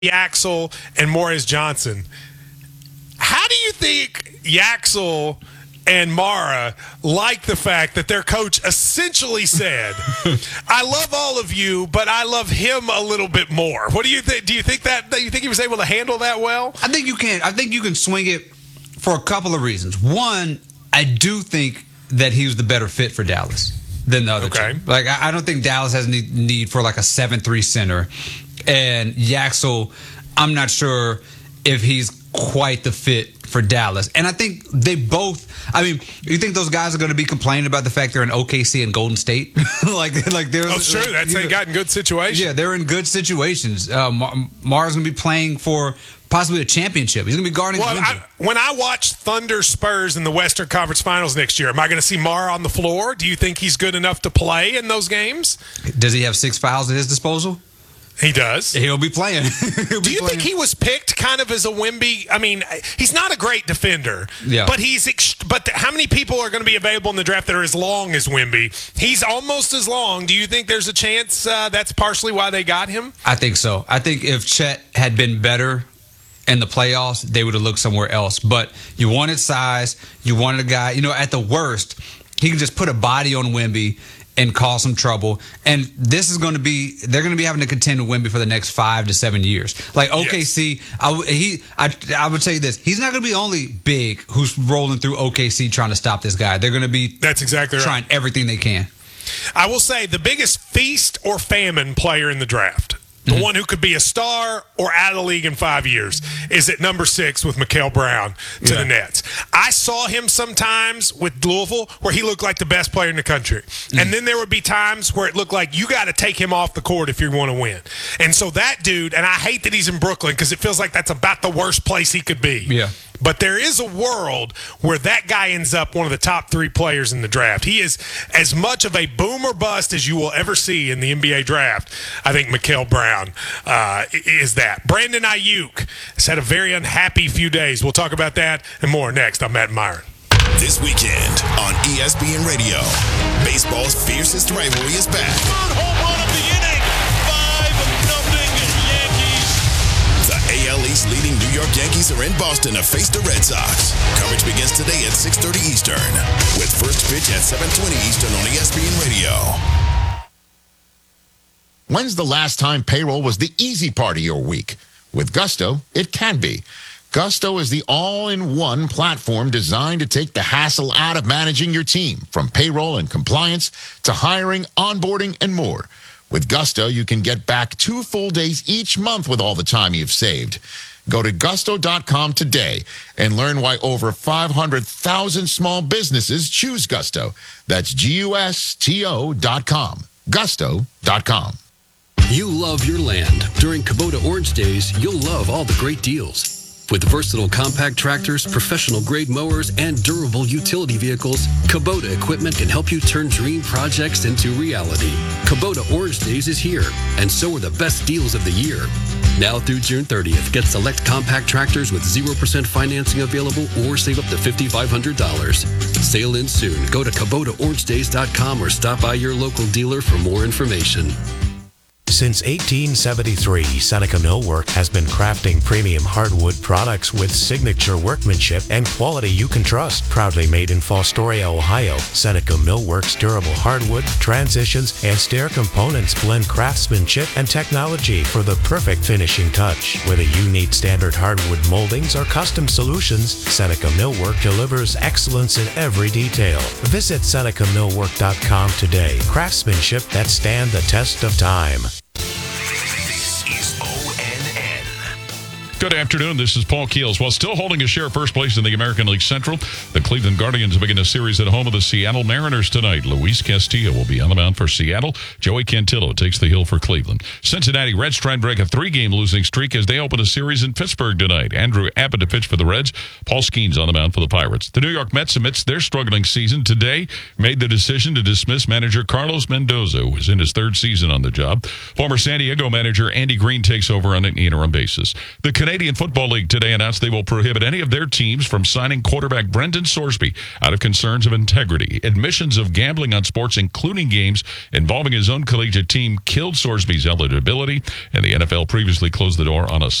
Yaxel and Morris Johnson. How do you think Yaxel and Mara like the fact that their coach essentially said, I love all of you, but I love him a little bit more? What do you think? Do you think he was able to handle that well? I think you can. I think you can swing it for a couple of reasons. One, I do think that he was the better fit for Dallas than the other two. Like, I don't think Dallas has any need for like a 7-3 center. And Yaxel, I'm not sure if he's quite the fit for Dallas. And I think they both, I mean, you think those guys are going to be complaining about the fact they're in OKC and Golden State? like they're. Oh, sure. They got in good situations. Yeah, they're in good situations. Mara's going to be playing for possibly a championship. He's going to be guarding. When I watch Thunder Spurs in the Western Conference Finals next year, am I going to see Mara on the floor? Do you think he's good enough to play in those games? Does he have 6 fouls at his disposal? He does. He'll be playing. Do you think he was picked kind of as a Wemby? I mean, he's not a great defender, but how many people are going to be available in the draft that are as long as Wemby? He's almost as long. Do you think there's a chance that's partially why they got him? I think so. I think if Chet had been better in the playoffs, they would have looked somewhere else. But you wanted size. You wanted a guy, at the worst, he can just put a body on Wemby and cause some trouble. And this is going to be, they're going to be having to contend with Wemby for the next 5 to 7 years. Like OKC, yes. I would say this, he's not going to be the only big who's rolling through OKC trying to stop this guy. They're going to be trying everything they can. I will say the biggest feast or famine player in the draft, the one who could be a star or out of the league in 5 years, is at number 6 with Mikael Brown to the Nets. I saw him sometimes with Louisville where he looked like the best player in the country. And then there would be times where it looked like you got to take him off the court if you want to win. And so that dude, and I hate that he's in Brooklyn because it feels like that's about the worst place he could be. Yeah. But there is a world where that guy ends up one of the top 3 players in the draft. He is as much of a boom or bust as you will ever see in the NBA draft. I think Mikael Brown is that. Brandon Ayuk has had a very unhappy few days. We'll talk about that and more next. I'm Matt Myron. This weekend on ESPN Radio, baseball's fiercest rivalry is back. Third home run of the inning. 5-0 Yankees. The AL East leading New York Yankees are in Boston to face the Red Sox. Coverage begins today at 6:30 Eastern, with first pitch at 7:20 Eastern on ESPN Radio. When's the last time payroll was the easy part of your week? With Gusto, it can be. Gusto is the all-in-one platform designed to take the hassle out of managing your team, from payroll and compliance to hiring, onboarding, and more. With Gusto, you can get back 2 full days each month with all the time you've saved. Go to gusto.com today and learn why over 500,000 small businesses choose Gusto. That's GUSTO.com. Gusto.com. You love your land. During Kubota Orange Days, you'll love all the great deals. With versatile compact tractors, professional-grade mowers, and durable utility vehicles, Kubota equipment can help you turn dream projects into reality. Kubota Orange Days is here, and so are the best deals of the year. Now through June 30th, get select compact tractors with 0% financing available or save up to $5,500. Sale ends soon. Go to KubotaOrangeDays.com or stop by your local dealer for more information. Since 1873, Seneca Millwork has been crafting premium hardwood products with signature workmanship and quality you can trust. Proudly made in Fostoria, Ohio, Seneca Millwork's durable hardwood, transitions, and stair components blend craftsmanship and technology for the perfect finishing touch. Whether you need standard hardwood moldings or custom solutions, Seneca Millwork delivers excellence in every detail. Visit SenecaMillwork.com today. Craftsmanship that stand the test of time. This is ONN. Good afternoon. This is Paul Keels. While still holding a share of first place in the American League Central, the Cleveland Guardians begin a series at home of the Seattle Mariners tonight. Luis Castillo will be on the mound for Seattle. Joey Cantillo takes the hill for Cleveland. Cincinnati Reds try and break a 3-game losing streak as they open a series in Pittsburgh tonight. Andrew Abbott to pitch for the Reds. Paul Skeens on the mound for the Pirates. The New York Mets, amidst their struggling season today, made the decision to dismiss manager Carlos Mendoza, who is in his 3rd season on the job. Former San Diego manager Andy Green takes over on an interim basis. The Canadians Canadian Football League today announced they will prohibit any of their teams from signing quarterback Brendan Sorsby out of concerns of integrity. Admissions of gambling on sports, including games involving his own collegiate team, killed Sorsby's eligibility, and the NFL previously closed the door on a